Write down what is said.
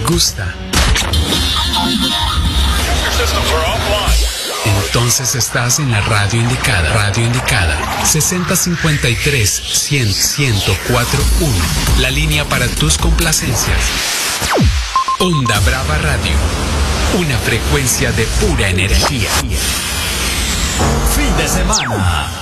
gusta, entonces estás en la radio indicada. Radio indicada. 6053-100-1041. La línea para tus complacencias. Onda Brava Radio. Una frecuencia de pura energía. Fin de semana.